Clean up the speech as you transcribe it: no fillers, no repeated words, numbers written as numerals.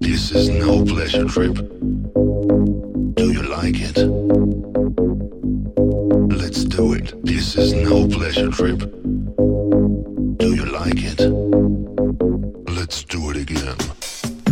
This is no pleasure trip. Do you like it? Let's do it. This is no pleasure trip. Do you like it?